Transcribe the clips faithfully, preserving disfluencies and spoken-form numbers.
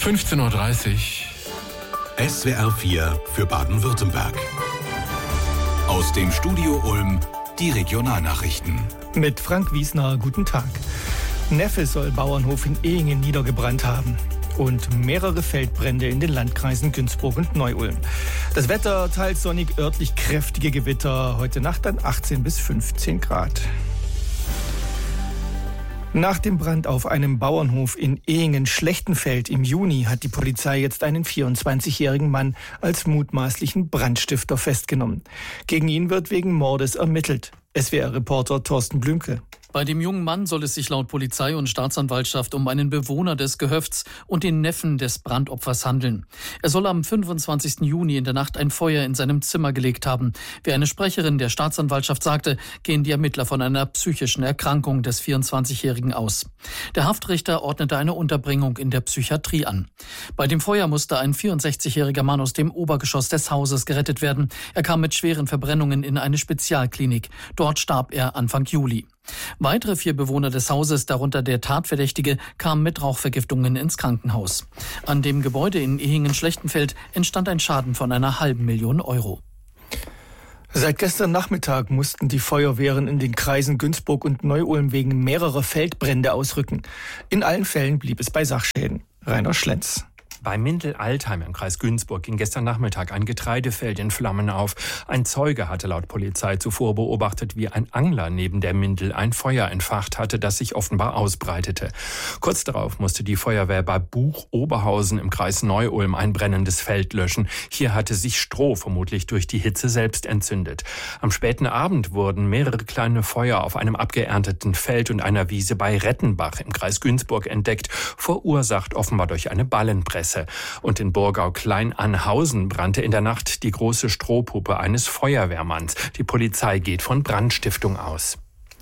fünfzehn Uhr dreißig. S W R vier für Baden-Württemberg. Aus dem Studio Ulm die Regionalnachrichten. Mit Frank Wiesner, guten Tag. Neffe soll Bauernhof in Ehingen niedergebrannt haben. Und mehrere Feldbrände in den Landkreisen Günzburg und Neu-Ulm. Das Wetter teils sonnig, örtlich kräftige Gewitter. Heute Nacht dann achtzehn bis fünfzehn Grad. Nach dem Brand auf einem Bauernhof in Ehingen-Schlechtenfeld im Juni hat die Polizei jetzt einen vierundzwanzigjährigen Mann als mutmaßlichen Brandstifter festgenommen. Gegen ihn wird wegen Mordes ermittelt. S W R-Reporter Thorsten Blümke. Bei dem jungen Mann soll es sich laut Polizei und Staatsanwaltschaft um einen Bewohner des Gehöfts und den Neffen des Brandopfers handeln. Er soll am fünfundzwanzigsten Juni in der Nacht ein Feuer in seinem Zimmer gelegt haben. Wie eine Sprecherin der Staatsanwaltschaft sagte, gehen die Ermittler von einer psychischen Erkrankung des vierundzwanzigjährigen aus. Der Haftrichter ordnete eine Unterbringung in der Psychiatrie an. Bei dem Feuer musste ein vierundsechzigjähriger Mann aus dem Obergeschoss des Hauses gerettet werden. Er kam mit schweren Verbrennungen in eine Spezialklinik. Dort starb er Anfang Juli. Weitere vier Bewohner des Hauses, darunter der Tatverdächtige, kamen mit Rauchvergiftungen ins Krankenhaus. An dem Gebäude in Ehingen-Schlechtenfeld entstand ein Schaden von einer halben Million Euro. Seit gestern Nachmittag mussten die Feuerwehren in den Kreisen Günzburg und Neu-Ulm wegen mehrerer Feldbrände ausrücken. In allen Fällen blieb es bei Sachschäden. Rainer Schlenz. Bei Mindel-Altheim im Kreis Günzburg ging gestern Nachmittag ein Getreidefeld in Flammen auf. Ein Zeuge hatte laut Polizei zuvor beobachtet, wie ein Angler neben der Mindel ein Feuer entfacht hatte, das sich offenbar ausbreitete. Kurz darauf musste die Feuerwehr bei Buch-Oberhausen im Kreis Neu-Ulm ein brennendes Feld löschen. Hier hatte sich Stroh vermutlich durch die Hitze selbst entzündet. Am späten Abend wurden mehrere kleine Feuer auf einem abgeernteten Feld und einer Wiese bei Rettenbach im Kreis Günzburg entdeckt, verursacht offenbar durch eine Ballenpresse. Und in Burgau-Klein-Anhausen brannte in der Nacht die große Strohpuppe eines Feuerwehrmanns. Die Polizei geht von Brandstiftung aus.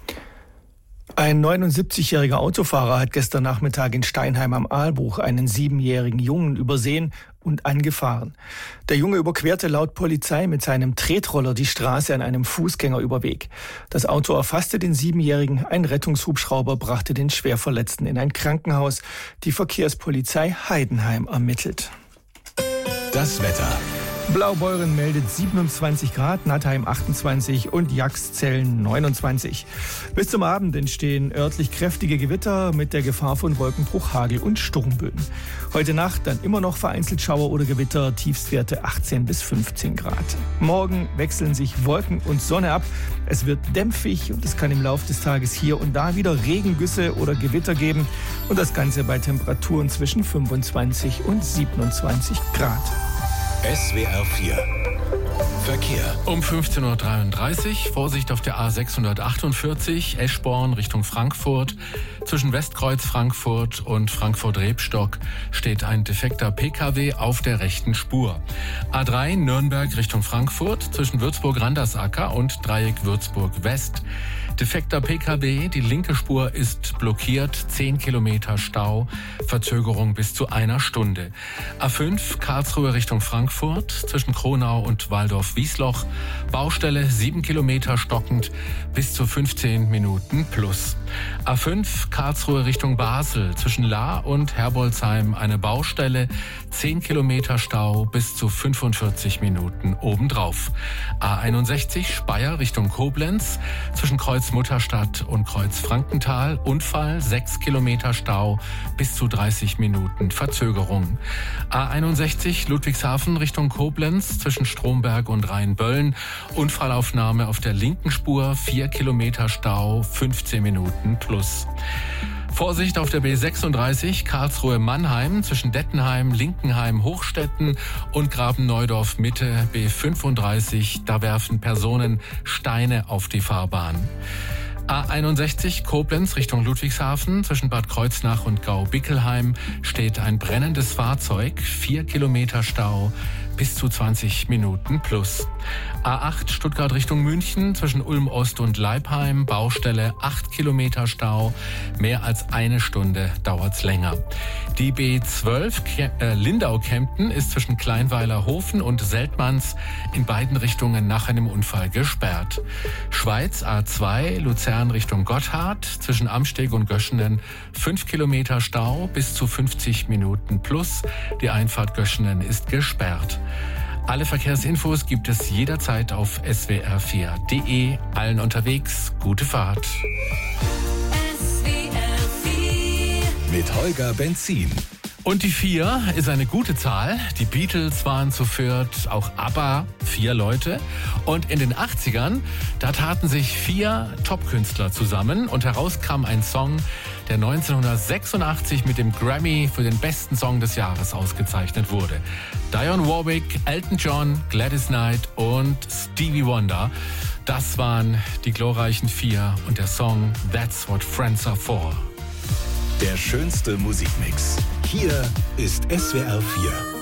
Ein neunundsiebzigjähriger Autofahrer hat gestern Nachmittag in Steinheim am Aalbruch einen siebenjährigen Jungen übersehen und angefahren. Der Junge überquerte laut Polizei mit seinem Tretroller die Straße an einem Fußgängerüberweg. Das Auto erfasste den Siebenjährigen, ein Rettungshubschrauber brachte den Schwerverletzten in ein Krankenhaus. Die Verkehrspolizei Heidenheim ermittelt. Das Wetter. Blaubeuren meldet siebenundzwanzig Grad, Nattheim achtundzwanzig und Jakszellen neunundzwanzig. Bis zum Abend entstehen örtlich kräftige Gewitter mit der Gefahr von Wolkenbruch, Hagel und Sturmböen. Heute Nacht dann immer noch vereinzelt Schauer oder Gewitter, Tiefstwerte achtzehn bis fünfzehn Grad. Morgen wechseln sich Wolken und Sonne ab. Es wird dämpfig und es kann im Laufe des Tages hier und da wieder Regengüsse oder Gewitter geben. Und das Ganze bei Temperaturen zwischen fünfundzwanzig und siebenundzwanzig Grad. S W R vier Verkehr. Um fünfzehn Uhr dreiunddreißig, Vorsicht auf der A sechshundertachtundvierzig, Eschborn Richtung Frankfurt. Zwischen Westkreuz Frankfurt und Frankfurt-Rebstock steht ein defekter P K W auf der rechten Spur. A drei Nürnberg Richtung Frankfurt, zwischen Würzburg-Randersacker und Dreieck Würzburg-West. Defekter P K W, die linke Spur ist blockiert, zehn Kilometer Stau, Verzögerung bis zu einer Stunde. A fünf Karlsruhe Richtung Frankfurt, zwischen Kronau und Waldorf-Wiesloch, Baustelle sieben Kilometer stockend, bis zu fünfzehn Minuten plus. A fünf Karlsruhe Richtung Basel, zwischen Lahr und Herbolzheim eine Baustelle, zehn Kilometer Stau, bis zu fünfundvierzig Minuten obendrauf. A einundsechzig Speyer Richtung Koblenz, zwischen Kreuz Mutterstadt und Kreuz Frankenthal, Unfall, sechs Kilometer Stau, bis zu dreißig Minuten Verzögerung. A einundsechzig Ludwigshafen Richtung Koblenz, zwischen Stromberg und Rheinböllen, Unfallaufnahme auf der linken Spur, vier Kilometer Stau, fünfzehn Minuten plus. Vorsicht auf der B sechsunddreißig Karlsruhe-Mannheim zwischen Dettenheim, Linkenheim, Hochstetten und Graben-Neudorf Mitte B fünfunddreißig. Da werfen Personen Steine auf die Fahrbahn. A einundsechzig Koblenz Richtung Ludwigshafen zwischen Bad Kreuznach und Gau-Bickelheim steht ein brennendes Fahrzeug, vier Kilometer Stau, bis zu zwanzig Minuten plus. A acht Stuttgart Richtung München zwischen Ulm Ost und Leipheim, Baustelle, acht Kilometer Stau, mehr als eine Stunde dauert's länger. Die B zwölf äh, Lindau-Kempten ist zwischen Kleinweiler-Hofen und Seltmanns in beiden Richtungen nach einem Unfall gesperrt. Schweiz A zwei Luzern Richtung Gotthard zwischen Amsteg und Göschenen, fünf Kilometer Stau bis zu fünfzig Minuten plus. Die Einfahrt Göschenen ist gesperrt. Alle Verkehrsinfos gibt es jederzeit auf S W R vier punkt de. Allen unterwegs, gute Fahrt. S W R vier mit Holger Benzin. Und die vier ist eine gute Zahl. Die Beatles waren zu viert, auch ABBA, vier Leute. Und in den achtzigern, da taten sich vier Top-Künstler zusammen und heraus kam ein Song, der neunzehnhundertsechsundachtzig mit dem Grammy für den besten Song des Jahres ausgezeichnet wurde. Dionne Warwick, Elton John, Gladys Knight und Stevie Wonder. Das waren die glorreichen vier und der Song That's What Friends Are For. Der schönste Musikmix. Hier ist S W R vier.